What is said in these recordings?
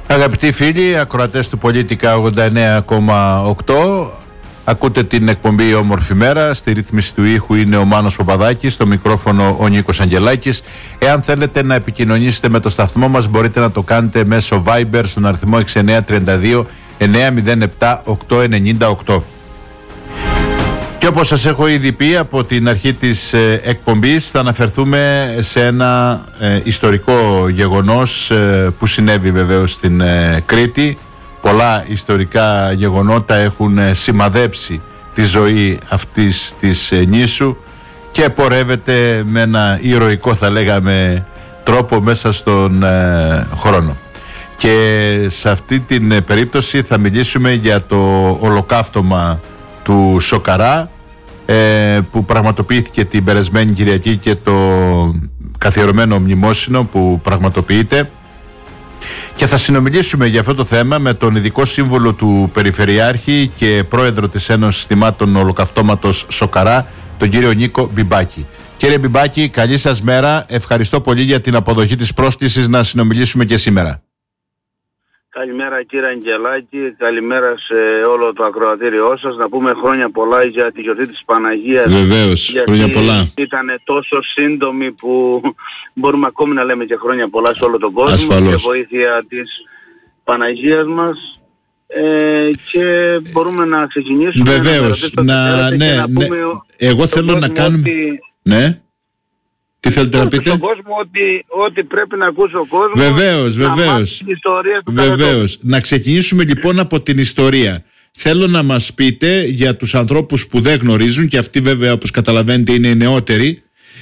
Αγαπητοί φίλοι, ακροατές του Πολίτικα 89,8, ακούτε την εκπομπή Όμορφη Μέρα. Στη ρύθμιση του ήχου είναι ο Μάνος Παπαδάκης, στο μικρόφωνο ο Νίκος Αγγελάκης. Εάν θέλετε να επικοινωνήσετε με το σταθμό μας, μπορείτε να το κάνετε μέσω Viber στον αριθμό 6932 907 898. Και όπως σας έχω ήδη πει από την αρχή της εκπομπής, θα αναφερθούμε σε ένα ιστορικό γεγονός που συνέβη βεβαίως στην Κρήτη. Πολλά ιστορικά γεγονότα έχουν σημαδέψει τη ζωή αυτής της νήσου και πορεύεται με ένα ηρωικό, θα λέγαμε, τρόπο μέσα στον χρόνο. Και σε αυτή την περίπτωση θα μιλήσουμε για το ολοκαύτωμα του Σοκαρά, που πραγματοποιήθηκε την περασμένη Κυριακή και το καθιερωμένο μνημόσυνο που πραγματοποιείται, και θα συνομιλήσουμε για αυτό το θέμα με τον ειδικό σύμβολο του Περιφερειάρχη και πρόεδρο της Ένωσης Θυμάτων Ολοκαυτώματος Σοκαρά, τον κύριο Νίκο Μπιμπάκη. Κύριε Μπιμπάκη, καλή σας μέρα. Ευχαριστώ πολύ για την αποδοχή της πρόσκλησης να συνομιλήσουμε και σήμερα. Καλημέρα κύριε Αγγελάκη, καλημέρα σε όλο το ακροατήριό σας. Να πούμε χρόνια πολλά για τη γιορτή της Παναγίας. Βεβαίως, χρόνια πολλά. Ήταν τόσο σύντομη που μπορούμε ακόμη να λέμε και χρόνια πολλά σε όλο τον κόσμο. Ασφαλώς. Και βοήθεια της Παναγίας μας. Και μπορούμε να ξεκινήσουμε. Βεβαίως, εγώ θέλω να κάνουμε... Ναι. Τι θέλετε να πείτε? Στον κόσμο ότι πρέπει να ακούσει ο κόσμος. Βεβαίως. Να μάθει την ιστορία του. Βεβαίως. Να ξεκινήσουμε λοιπόν από την ιστορία. Θέλω να μας πείτε για τους ανθρώπους που δεν γνωρίζουν, και αυτοί βέβαια όπως καταλαβαίνετε είναι οι νεότεροι,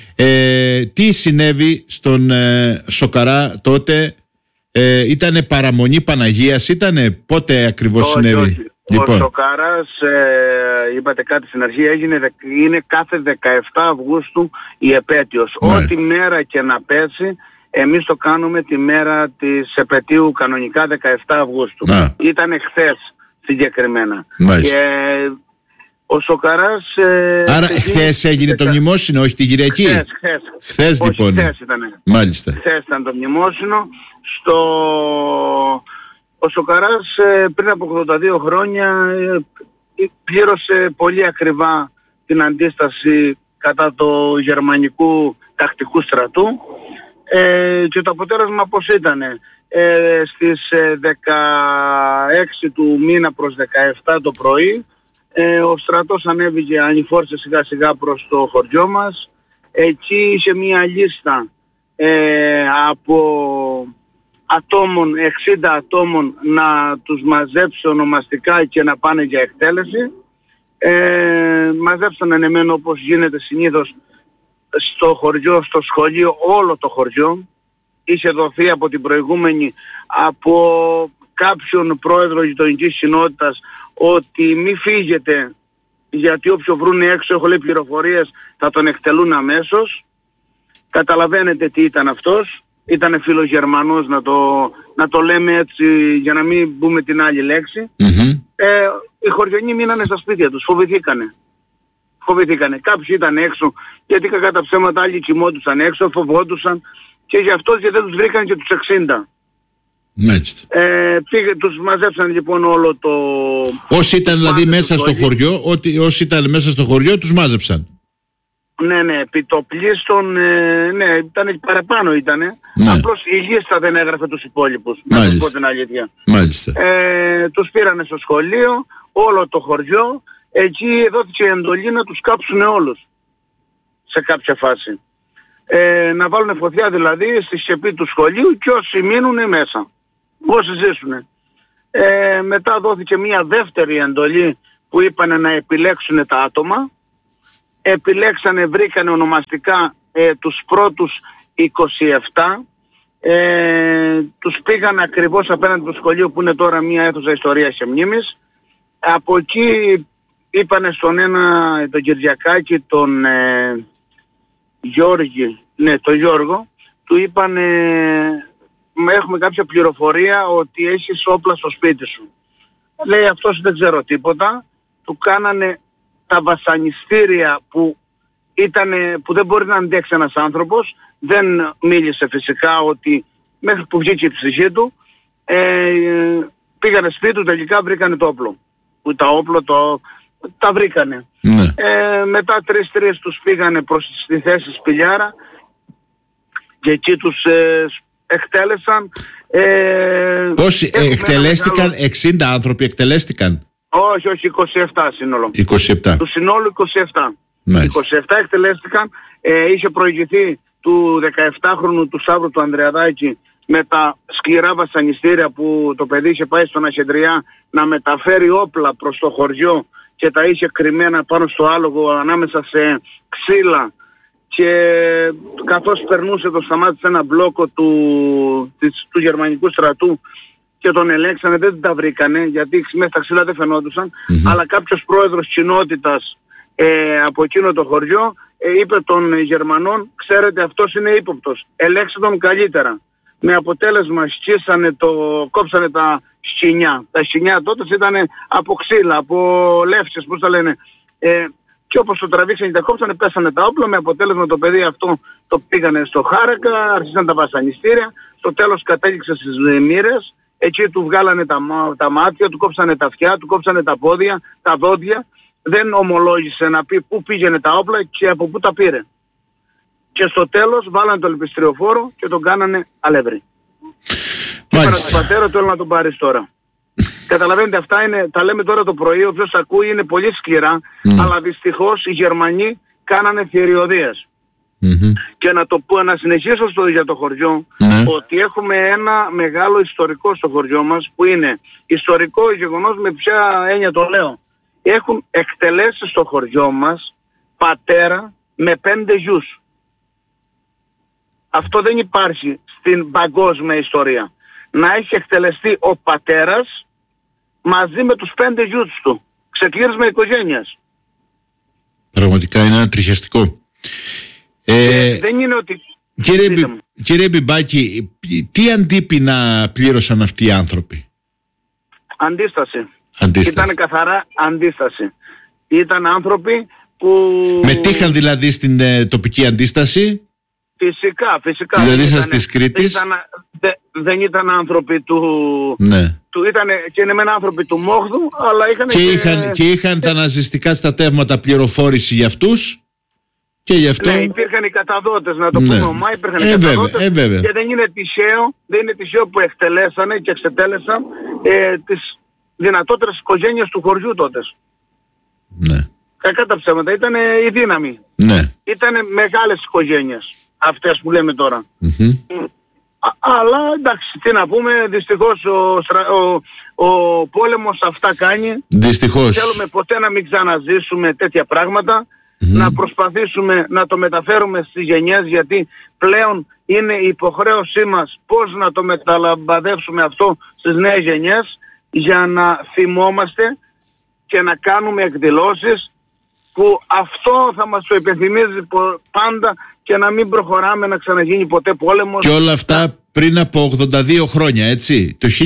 τι συνέβη στον Σοκαρά τότε. Ήτανε παραμονή Παναγίας, πότε ακριβώς συνέβη? Όχι. Λοιπόν. Ο Σοκαράς, είπατε κάτι στην αρχή, είναι κάθε 17 Αυγούστου η επέτειος. Ναι. Ό,τι μέρα και να πέσει, εμείς το κάνουμε τη μέρα της επετείου κανονικά 17 Αυγούστου. Ναι. Ήτανε χθες συγκεκριμένα. Μάλιστα. Και ο Σοκαράς... Άρα χθες έγινε το μνημόσυνο, όχι την Κυριακή? Χθες λοιπόν. Χθες ήτανε. Μάλιστα. Χθες ήταν το μνημόσυνο. Ο Σοκαράς πριν από 82 χρόνια πλήρωσε πολύ ακριβά την αντίσταση κατά του γερμανικού τακτικού στρατού, και το αποτέλεσμα πώς ήτανε? Στις 16 του μήνα προς 17 το πρωί ο στρατός ανηφόρησε σιγά σιγά προς το χωριό μας. Εκεί είχε μία λίστα από ατόμων, 60 ατόμων, να τους μαζέψει ονομαστικά και να πάνε για εκτέλεση. Μαζέψαν εμένα όπως γίνεται συνήθως στο χωριό, στο σχολείο, όλο το χωριό. Είχε δοθεί από την προηγούμενη, από κάποιον πρόεδρο γειτονικής κοινότητας, ότι μη φύγετε γιατί όποιο βρούνε έξω, έχω λέει πληροφορίες, θα τον εκτελούν αμέσως. Καταλαβαίνετε τι ήταν αυτός. Ήτανε φιλογερμανός, να το λέμε έτσι για να μην μπούμε την άλλη λέξη. Οι χωριανοί μείνανε στα σπίτια τους, φοβηθήκανε. Κάποιοι ήταν έξω γιατί κακά τα ψέματα, άλλοι κοιμόντουσαν έξω, φοβόντουσαν, και γι' αυτό και δεν τους βρήκαν και τους 60. Μάλιστα. Τους μαζέψαν λοιπόν όλο το... Όσοι ήταν δηλαδή μέσα στο χωριό, όσοι ήταν μέσα στο χωριό τους μάζεψαν. Ναι, επιτοπλίστων, ναι, ήταν παραπάνω ήτανε. Ναι. Απλώς η λίστα δεν έγραφε τους υπόλοιπους. Να σας πω την αλήθεια. Μάλιστα. Τους πήρανε στο σχολείο, όλο το χωριό. Εκεί δόθηκε εντολή να τους κάψουν όλους. Σε κάποια φάση. Να βάλουν φωτιά δηλαδή στη σκεπή του σχολείου και όσοι μείνουν μέσα. Όσοι ζήσουν. Μετά δόθηκε μια δεύτερη εντολή που είπανε να επιλέξουν τα άτομα. Επιλέξανε, βρήκανε ονομαστικά τους πρώτους 27. Τους πήγαν ακριβώς απέναντι του σχολείου που είναι τώρα μια αίθουσα ιστορίας και μνήμης. Από εκεί είπανε στον ένα, τον Κυριακάκη, τον Γιώργο, του είπανε έχουμε κάποια πληροφορία ότι έχεις όπλα στο σπίτι σου. Λέει αυτός δεν ξέρω τίποτα. Του κάνανε τα βασανιστήρια που δεν μπορεί να αντέξει ένας άνθρωπος. Δεν μίλησε φυσικά, ότι μέχρι που βγήκε η ψυχή του, πήγανε σπίτι του, τελικά βρήκανε το όπλο. Που τα όπλο τα βρήκανε. Ναι. Μετά 3 τους πήγανε προς τη θέση Σπηλιάρα και εκεί τους εκτέλεσαν. Πόσοι εκτελέστηκαν, 60 άνθρωποι εκτελέστηκαν? Όχι, 27 σύνολο. 27. Του συνόλου 27. Μάλιστα. 27 εκτελέστηκαν. Είχε προηγηθεί του 17χρονου του Σάβρου του Ανδρεαδάκη με τα σκληρά βασανιστήρια που το παιδί είχε πάει στον Αχεντριά να μεταφέρει όπλα προς το χωριό και τα είχε κρυμμένα πάνω στο άλογο ανάμεσα σε ξύλα, και καθώς περνούσε το σταμάτησε ένα μπλόκο του γερμανικού στρατού και τον ελέγξανε, δεν τα βρήκανε γιατί μέσα στα ξύλα δεν φαινόντουσαν, αλλά κάποιος πρόεδρος κοινότητας από εκείνο το χωριό είπε των Γερμανών, ξέρετε αυτός είναι ύποπτος, ελέγξτε τον καλύτερα. Με αποτέλεσμα κόψανε τα σκοινιά. Τα σκοινιά τότε ήταν από ξύλα, από λεύσες, πώς τα λένε. Και όπως το τραβήξανε και τα κόψανε, πέσανε τα όπλα, με αποτέλεσμα το παιδί αυτό το πήγανε στο Χάρακα, άρχισαν τα βασανιστήρια, στο τέλος κατέληξε στις μοίρες, εκεί του βγάλανε τα μάτια, του κόψανε τα αυτιά, του κόψανε τα πόδια, τα δόντια, δεν ομολόγησε να πει πού πήγαινε τα όπλα και από πού τα πήρε. Και στο τέλος βάλανε το ελπιστριοφόρο και τον κάνανε αλεύρι. Είπανε τον πατέρα του, έλα να τον πάρεις τώρα. Καταλαβαίνετε, αυτά είναι, τα λέμε τώρα το πρωί, όποιος ακούει είναι πολύ σκληρά, αλλά δυστυχώς οι Γερμανοί κάνανε θηριωδίες. Και να συνεχίσω για το χωριό, ότι έχουμε ένα μεγάλο ιστορικό στο χωριό μας, που είναι ιστορικό γεγονός, με ποια έννοια το λέω. Έχουν εκτελέσει στο χωριό μας πατέρα με 5 γιους. Αυτό δεν υπάρχει στην παγκόσμια ιστορία. Να έχει εκτελεστεί ο πατέρας μαζί με τους 5 γιους του. Ξεκλήρισμα οικογένειας. Πραγματικά είναι ένα τριχιαστικό. Δεν είναι ότι... Κύριε Μπιμπάκη, τι αντίπεινα πλήρωσαν αυτοί οι άνθρωποι? Αντίσταση. Ήταν καθαρά αντίσταση. Ήταν άνθρωποι που... Μετήχαν δηλαδή στην τοπική αντίσταση? Φυσικά. Δηλαδή ήσασταν της Κρήτης? Δεν ήταν άνθρωποι του... Ναι. Ήταν και είναι μεν άνθρωποι του Μόχδου, αλλά είχαν τα ναζιστικά στρατεύματα πληροφόρηση για αυτούς. Και γι' αυτό... Ναι, υπήρχαν οι καταδότες, να το πούμε ομά, υπήρχαν οι καταδότες και δεν είναι τυχαίο που εκτελέσανε και εξετέλεσαν τις δυνατότερες οικογένειες του χωριού τότε. Ναι. Κακά τα ψέματα, ήταν η δύναμη. Ναι. Ήταν μεγάλες οικογένειες, αυτές που λέμε τώρα. Αλλά εντάξει, τι να πούμε, δυστυχώς ο πόλεμος αυτά κάνει. Δυστυχώς. Θέλουμε ποτέ να μην ξαναζήσουμε τέτοια πράγματα. Να προσπαθήσουμε να το μεταφέρουμε στις γενιές, γιατί πλέον είναι η υποχρέωσή μας πώς να το μεταλαμπαδεύσουμε αυτό στις νέες γενιές, για να θυμόμαστε και να κάνουμε εκδηλώσεις που αυτό θα μας το υπενθυμίζει πάντα και να μην προχωράμε να ξαναγίνει ποτέ πόλεμος. Και όλα αυτά πριν από 82 χρόνια, έτσι, το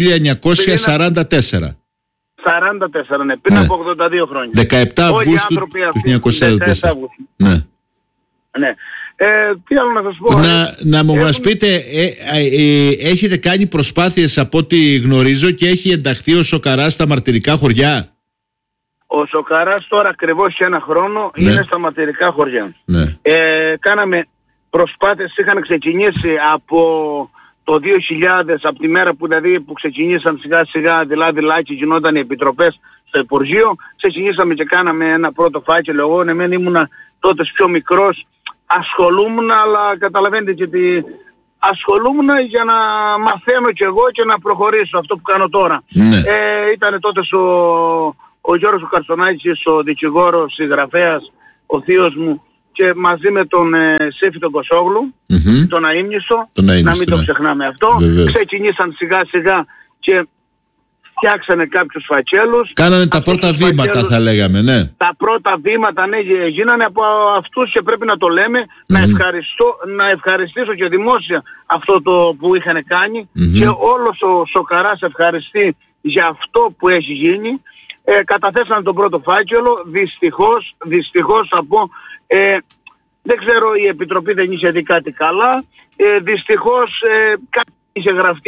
1944. 44, ναι, πριν από 82 χρόνια. 17 Αυγούστου του 1944. Ναι. Ναι. Τι άλλο να σας πω. Να μας πείτε, έχετε κάνει προσπάθειες από ό,τι γνωρίζω και έχει ενταχθεί ο Σοκαράς στα μαρτυρικά χωριά? Ο Σοκαράς τώρα ακριβώς σε 1 χρόνο είναι στα μαρτυρικά χωριά. Ναι. Κάναμε προσπάθειες, είχαν ξεκινήσει από το 2000, από τη μέρα που ξεκινήσαν σιγά σιγά δειλά και γινόταν οι επιτροπές στο Υπουργείο, ξεκινήσαμε και κάναμε ένα πρώτο φάκελο. Εγώ εμένα ήμουνα τότε πιο μικρός, ασχολούμουν, αλλά καταλαβαίνετε και ότι ασχολούμουν για να μαθαίνω κι εγώ και να προχωρήσω αυτό που κάνω τώρα. Ναι. Ήταν τότε ο Γιώργος ο Καρσονάκης, ο δικηγόρος, συγγραφέας, ο θείος μου, και μαζί με τον Σέφη τον Κοσόγλου, τον Αΐμνηστο, να μην το ξεχνάμε αυτό. Ξεκινήσαν σιγά σιγά και φτιάξανε κάποιους φακέλους. Κάνανε τα πρώτα βήματα, θα λέγαμε, ναι. Τα πρώτα βήματα, ναι, γίνανε από αυτούς και πρέπει να το λέμε. Να ευχαριστήσω και δημόσια αυτό το που είχαν κάνει, και όλος ο Σοκαράς ευχαριστεί για αυτό που έχει γίνει. Καταθέσανε τον πρώτο φάκελο, δυστυχώς θα πω, δεν ξέρω, η Επιτροπή δεν είχε δει κάτι καλά, δυστυχώς κάτι είχε γραφτεί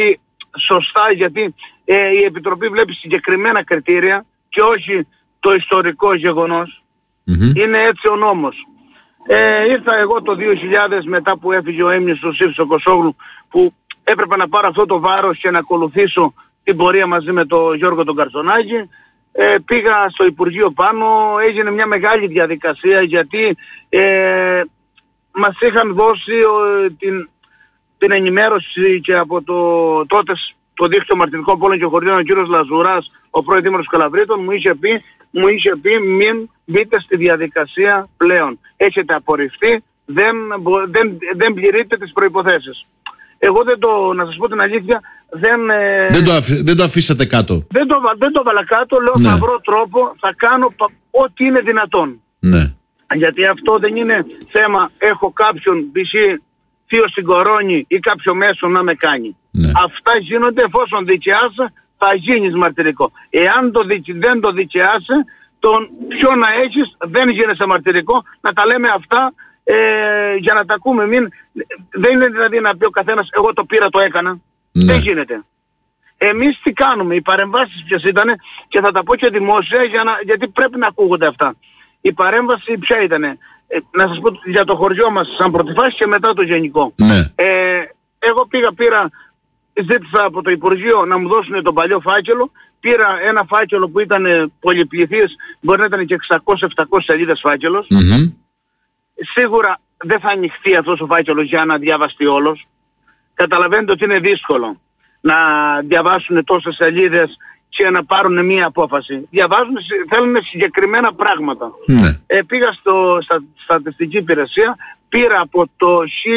σωστά, γιατί η Επιτροπή βλέπει συγκεκριμένα κριτήρια και όχι το ιστορικό γεγονός. Είναι έτσι ο νόμος. Ήρθα εγώ το 2000 μετά που έφυγε ο έμνης ο Σύφης ο Κωσόγλου, που έπρεπε να πάρω αυτό το βάρος και να ακολουθήσω την πορεία μαζί με τον Γιώργο τον Καρσονάκη. Πήγα στο Υπουργείο πάνω, έγινε μια μεγάλη διαδικασία, γιατί μας είχαν δώσει την ενημέρωση και από τότε το δίκτυο μαρτυρικών πόλεων και χωριών, ο κύριος Λαζουράς, ο πρώην Δήμαρχος Καλαβρίτων, μου είχε πει μην μπείτε στη διαδικασία πλέον. Έχετε απορριφθεί, δεν πληρείτε τις προϋποθέσεις. Εγώ να σας πω την αλήθεια, δεν το αφήσατε κάτω. Δεν το βάλα κάτω, λέω θα βρω τρόπο, θα κάνω ό,τι είναι δυνατόν. Ναι. Γιατί αυτό δεν είναι θέμα, έχω κάποιον π.χ. θείο στην κορώνη ή κάποιο μέσο να με κάνει. Ναι. Αυτά γίνονται εφόσον δικαιάσαι, θα γίνεις μαρτυρικό. Εάν δεν το δικαιάσαι, τον ποιο να έχεις, δεν γίνεσαι μαρτυρικό. Να τα λέμε αυτά για να τα ακούμε. Δεν είναι δηλαδή να πει ο καθένας εγώ το πήρα, το έκανα. Ναι. Δεν γίνεται. Εμείς τι κάνουμε, οι παρεμβάσεις ποιες ήτανε, και θα τα πω και δημόσια γιατί πρέπει να ακούγονται αυτά. Η παρέμβαση ποια ήτανε, να σας πω για το χωριό μας σαν πρώτη φάση και μετά το γενικό. Ναι. Εγώ ζήτησα από το Υπουργείο να μου δώσουν τον παλιό φάκελο. Πήρα ένα φάκελο που ήταν πολυπληθής, μπορεί να ήταν και 600-700 σελίδες φάκελος. Σίγουρα δεν θα ανοιχτεί αυτός ο φάκελος για να διαβαστεί όλος. Καταλαβαίνετε ότι είναι δύσκολο να διαβάσουν τόσες σελίδες και να πάρουν μία απόφαση. Θέλουν συγκεκριμένα πράγματα. Πήγα στα στατιστική υπηρεσία, πήρα από το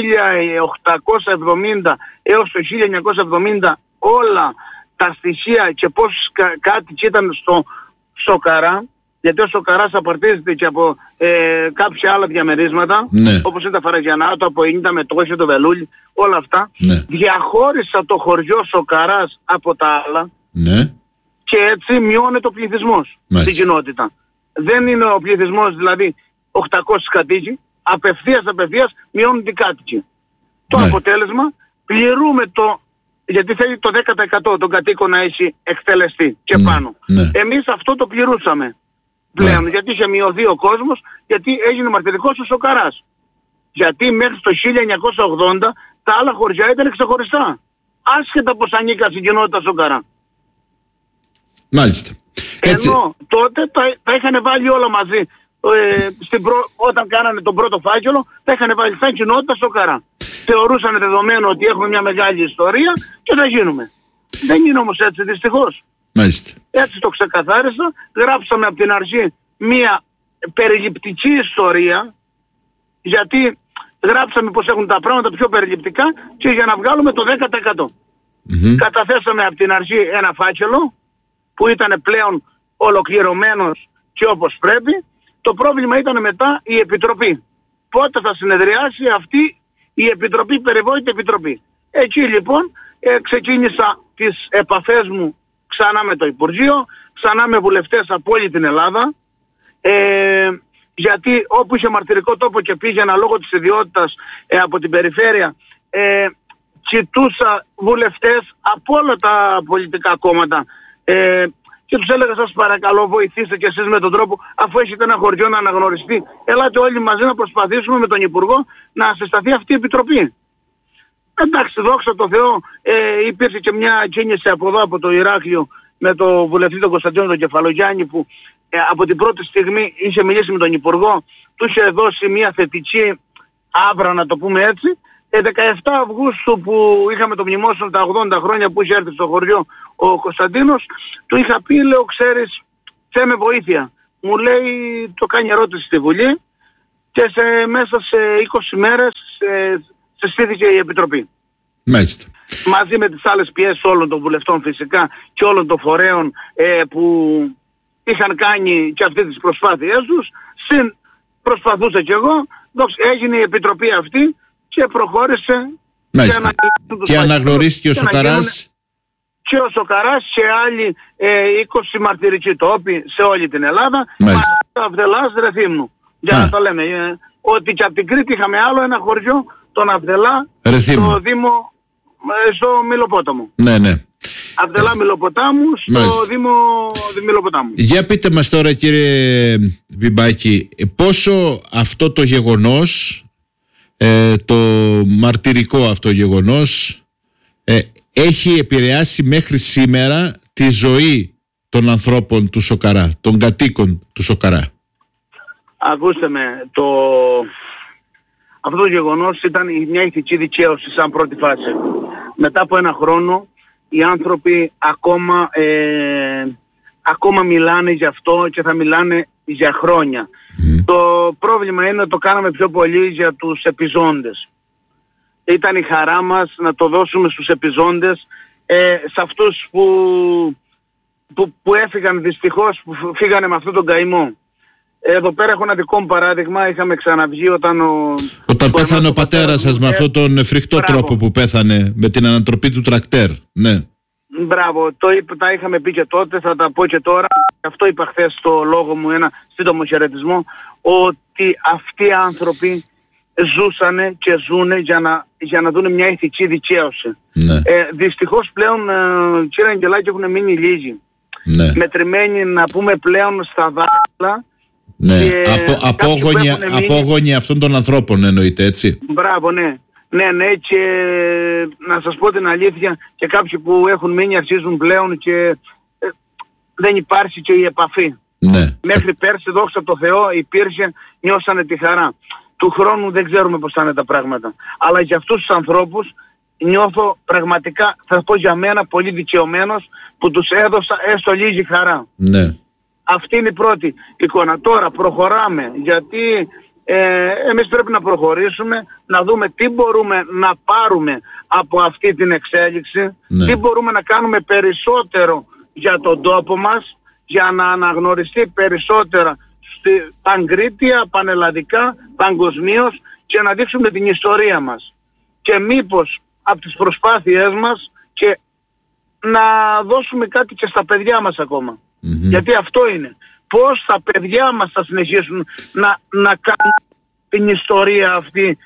1870 έως το 1970 όλα τα στοιχεία και πώς κάτι ήταν στο Σοκαρά, γιατί ο Σοκαράς απαρτίζεται και από κάποια άλλα διαμερίσματα, όπως είναι τα Φαραγιανάτο, από Ίντα, Μετόχιο, το Βελούλι, όλα αυτά. Διαχώρισα το χωριό Σοκαράς από τα άλλα και έτσι μειώνεται ο πληθυσμός στην κοινότητα. Δεν είναι ο πληθυσμός δηλαδή 800 κατοίκοι, απευθείας μειώνονται οι κάτοικοι. Το αποτέλεσμα, πληρούμε γιατί θέλει το 10% των κατοίκων να έχει εκτελεστεί και πάνω. Εμείς αυτό το πληρούσαμε πλέον, γιατί είχε μειωθεί ο κόσμος, γιατί έγινε μαρτυρικός ο Σοκαράς. Γιατί μέχρι το 1980 τα άλλα χωριά ήταν ξεχωριστά, άσχετα πως ανήκα στην κοινότητα Σοκαρά. Μάλιστα. Ενώ τότε τα είχαν βάλει όλα μαζί. Όταν κάνανε τον πρώτο φάκελο, τα είχαν βάλει σαν κοινότητα Σοκαρά. Θεωρούσαν δεδομένο ότι έχουμε μια μεγάλη ιστορία και θα γίνουμε. Δεν είναι όμως έτσι, δυστυχώς. Μάλιστα. Έτσι το ξεκαθάρισα. Γράψαμε από την αρχή μια περιληπτική ιστορία, γιατί γράψαμε πως έχουν τα πράγματα πιο περιληπτικά και για να βγάλουμε το 10%. Καταθέσαμε από την αρχή ένα φάκελο που ήταν πλέον ολοκληρωμένος και όπως πρέπει. Το πρόβλημα ήταν μετά η Επιτροπή. Πότε θα συνεδριάσει αυτή η Επιτροπή, περιβόητη Επιτροπή. Εκεί λοιπόν ξεκίνησα τις επαφές μου ξανά με το Υπουργείο, ξανά με βουλευτές από όλη την Ελλάδα, γιατί όπου είχε μαρτυρικό τόπο και πήγαινα λόγω της ιδιότητας από την περιφέρεια, κοιτούσα βουλευτές από όλα τα πολιτικά κόμματα και τους έλεγα σας παρακαλώ βοηθήστε και εσείς με τον τρόπο, αφού έχετε ένα χωριό να αναγνωριστεί, ελάτε όλοι μαζί να προσπαθήσουμε με τον Υπουργό να συσταθεί αυτή η Επιτροπή. Εντάξει, δόξα τω Θεώ, υπήρχε και μια κίνηση από εδώ, από το Ηράκλειο, με το βουλευτή τον Κωνσταντίνο τον Κεφαλογιάννη, που από την πρώτη στιγμή είχε μιλήσει με τον Υπουργό, του είχε δώσει μια θετική άβρα, να το πούμε έτσι. 17 Αυγούστου που είχαμε το μνημόσυνο τα 80 χρόνια που είχε έρθει στο χωριό ο Κωνσταντίνος, του είχα πει, λέω, ξέρεις, θέμε βοήθεια. Μου λέει, το κάνει ερώτηση στη Βουλή και μέσα σε 20 μέρες συστήθηκε η Επιτροπή. Μάλιστα. Μαζί με τις άλλες πιέσεις όλων των βουλευτών φυσικά και όλων των φορέων που είχαν κάνει και αυτές τις προσπάθειές τους, προσπαθούσα κι εγώ, έγινε η Επιτροπή αυτή και προχώρησε. Μάλιστα. Και αναγνωρίστηκε ο Σοκαράς. Και ο Σοκαράς και άλλοι 20 μαρτυρικοί τόποι σε όλη την Ελλάδα. Μάλιστα. Αυδελάς Ρεθύμνου. Για να το λέμε. Ότι και από την Κρήτη είχαμε άλλο ένα χωριό, τον Αυδελά, στο Δήμο στο Μηλοπόταμο. Ναι, ναι. Αυτελά Μηλοποτάμου, στο Δήμο Μηλοποτάμου. Για πείτε μας τώρα, κύριε Μπιμπάκη, πόσο αυτό το γεγονός, το μαρτυρικό αυτό γεγονός, έχει επηρεάσει μέχρι σήμερα τη ζωή των ανθρώπων του Σοκαρά, των κατοίκων του Σοκαρά. Ακούστε με, αυτό το γεγονός ήταν μια ηθική δικαίωση σαν πρώτη φάση. Μετά από ένα χρόνο οι άνθρωποι ακόμα μιλάνε γι' αυτό και θα μιλάνε για χρόνια. Το πρόβλημα είναι ότι το κάναμε πιο πολύ για τους επιζώντες. Ήταν η χαρά μας να το δώσουμε στους επιζώντες, σε αυτούς που έφυγαν δυστυχώς, που φύγανε με αυτόν τον καημό. Εδώ πέρα έχω ένα δικό μου παράδειγμα. Είχαμε ξαναβγεί όταν πέθανε ο πατέρας σας με αυτόν τον φρικτό τρόπο που πέθανε, με την ανατροπή του τρακτέρ. Ναι. Μπράβο, τα είχαμε πει και τότε, θα τα πω και τώρα. Αυτό είπα χθες στο λόγο μου, ένα σύντομο χαιρετισμό, ότι αυτοί οι άνθρωποι ζούσανε και ζουνε για να δουν μια ηθική δικαίωση. Ναι. Δυστυχώς πλέον, κύριε Αγγελάκη, έχουν μείνει λίγοι. Ναι. Μετρημένοι, να πούμε, πλέον στα δάχτυλα. Ναι, απόγονοι αυτών των ανθρώπων εννοείται, έτσι. Μπράβο, ναι. Ναι, και να σας πω την αλήθεια, και κάποιοι που έχουν μείνει αρχίζουν πλέον και δεν υπάρχει και η επαφή. Ναι. Μέχρι πέρσι, δόξα τω Θεώ, υπήρχε, νιώσανε τη χαρά. Του χρόνου δεν ξέρουμε πώς θα είναι τα πράγματα. Αλλά για αυτούς τους ανθρώπους νιώθω πραγματικά, θα πω για μένα, πολύ δικαιωμένος που τους έδωσα έστω λίγη χαρά. Ναι. Αυτή είναι η πρώτη εικόνα. Τώρα προχωράμε, γιατί εμείς πρέπει να προχωρήσουμε, να δούμε τι μπορούμε να πάρουμε από αυτή την εξέλιξη, ναι. Τι μπορούμε να κάνουμε περισσότερο για τον τόπο μας, για να αναγνωριστεί περισσότερα παγκρίτια, πανελλαδικά, παγκοσμίως, και να δείξουμε την ιστορία μας. Και μήπως από τις προσπάθειές μας και να δώσουμε κάτι και στα παιδιά μας ακόμα. Γιατί αυτό είναι. Πώς τα παιδιά μας θα συνεχίσουν να κάνουν την ιστορία αυτή.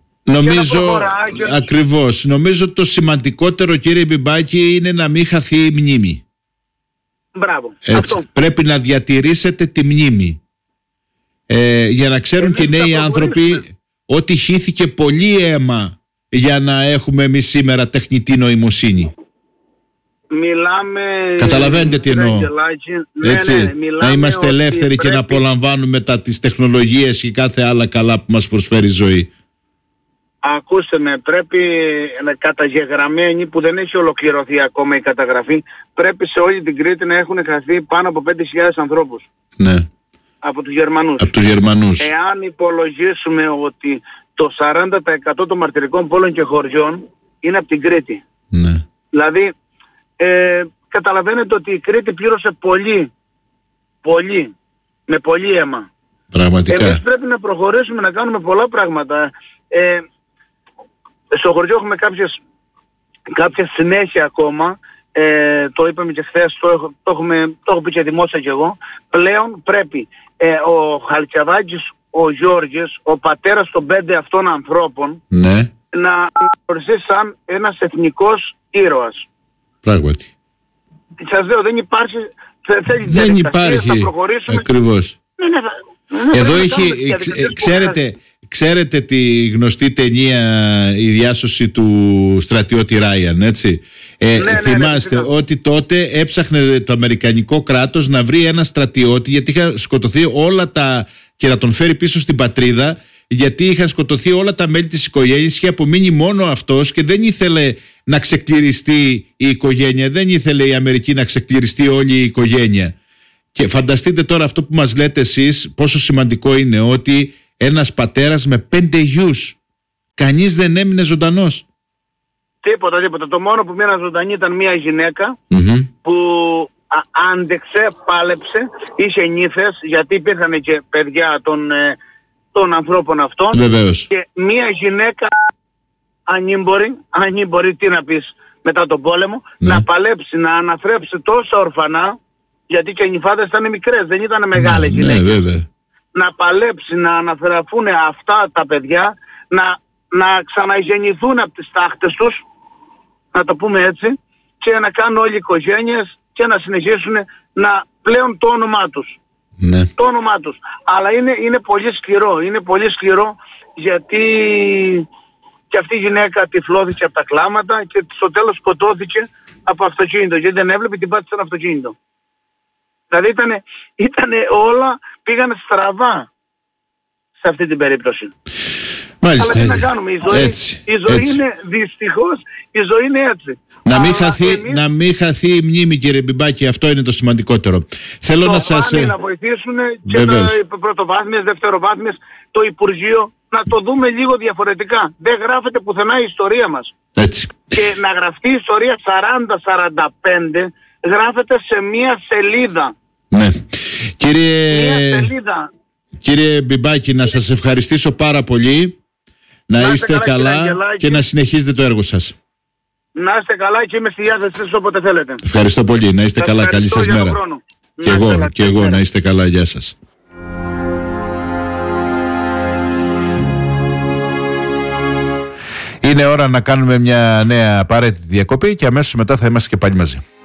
Ακριβώς. Νομίζω το σημαντικότερο, κύριε Μπιμπάκη, είναι να μην χαθεί η μνήμη. Μπράβο. Αυτό. Πρέπει να διατηρήσετε τη μνήμη. Για να ξέρουν και οι νέοι άνθρωποι ότι χύθηκε πολύ αίμα για να έχουμε εμείς σήμερα τεχνητή νοημοσύνη. Μιλάμε... Καταλαβαίνετε τι εννοώ. Έτσι, ναι, να είμαστε ελεύθεροι και να απολαμβάνουμε τις τεχνολογίες και κάθε άλλα καλά που μας προσφέρει η ζωή. Ακούστε με, πρέπει καταγεγραμμένοι, που δεν έχει ολοκληρωθεί ακόμα η καταγραφή, πρέπει σε όλη την Κρήτη να έχουν χαθεί πάνω από 5.000 ανθρώπους. Ναι. Από τους Γερμανούς. Από τους Γερμανούς. Εάν υπολογίσουμε ότι το 40% των μαρτυρικών πόλων και χωριών είναι από την Κρήτη. Ναι. Δηλαδή, καταλαβαίνετε ότι η Κρήτη πλήρωσε πολύ, με πολύ αίμα. Πραγματικά. Εμείς πρέπει να προχωρήσουμε να κάνουμε πολλά πράγματα. Στο χωριό έχουμε κάποια συνέχεια ακόμα, το είπαμε και χθες, το έχω πει και δημόσια κι εγώ. Πλέον πρέπει ο Χαλκιαδάκης, ο Γιώργης, ο πατέρας των 5 αυτών ανθρώπων, ναι, να οριστεί σαν ένας εθνικός ήρωας. Πράγματι. Σας λέω, δεν υπάρχει. Δεν υπάρχει. Ακριβώς. Εδώ έχει, ξέρετε τη γνωστή ταινία «Η διάσωση του στρατιώτη Ράιαν», έτσι. Θυμάστε ότι τότε έψαχνε το αμερικανικό κράτος να βρει ένα στρατιώτη, γιατί είχαν σκοτωθεί όλα και να τον φέρει πίσω στην πατρίδα, γιατί είχαν σκοτωθεί όλα τα μέλη της οικογένειας, είχε απομείνει μόνο αυτός και δεν ήθελε να ξεκληριστεί η οικογένεια, δεν ήθελε η Αμερική να ξεκληριστεί όλη η οικογένεια. Και φανταστείτε τώρα αυτό που μας λέτε εσείς, πόσο σημαντικό είναι, ότι ένας πατέρας με 5 γιους, κανείς δεν έμεινε ζωντανός. Τίποτα. Το μόνο που μείναν ζωντανή ήταν μια γυναίκα που άντεξε, πάλεψε, είχε νύφες, γιατί υπήρχαν και παιδιά των ανθρώπων αυτών. Βεβαίως. Και μια γυναίκα ανήμπορη, τι να πεις, μετά τον πόλεμο, να παλέψει, να αναθρέψει τόσα ορφανά, γιατί και οι νυφάδες ήταν μικρές, δεν ήταν μεγάλες γυναίκες. Βέβαια. Να παλέψει, να αναθραφούν αυτά τα παιδιά, να ξαναγεννηθούν από τις τάχτες τους, να το πούμε έτσι, και να κάνουν όλοι οι οικογένειες και να συνεχίσουν να πλέον το όνομά τους. Ναι. Το όνομά τους. Αλλά είναι πολύ σκληρό. Είναι πολύ σκληρό γιατί και αυτή η γυναίκα τυφλώθηκε από τα κλάματα και στο τέλος σκοτώθηκε από αυτοκίνητο. Γιατί δεν έβλεπε, την πάτησε ένα αυτοκίνητο. Δηλαδή ήτανε όλα πήγαν στραβά σε αυτή την περίπτωση. Μάλιστα. Αλλά τι να κάνουμε, η ζωή είναι δυστυχώς, η ζωή είναι έτσι. Να μην χαθεί η μνήμη, κύριε Μπιμπάκη, αυτό είναι το σημαντικότερο. Θέλω να σας... να βοηθήσουν και τα πρωτοβάθμιες, δευτεροβάθμιες, το Υπουργείο, να το δούμε λίγο διαφορετικά. Δεν γράφεται πουθενά η ιστορία μας. Έτσι. Και να γραφτεί η ιστορία 40-45, γράφεται σε μία σελίδα. Ναι. Μία σελίδα. Κύριε Μπιμπάκη, να σας ευχαριστήσω πάρα πολύ. Να είστε καλά και να συνεχίζετε το έργο σας. Να είστε καλά και είμαι στη διάθεσή σας όποτε θέλετε. Ευχαριστώ πολύ. Να είστε καλά. Καλή σας μέρα. Και εγώ να είστε καλά. Γεια σας. Είναι ώρα να κάνουμε μια νέα απαραίτητη διακοπή και αμέσως μετά θα είμαστε και πάλι μαζί.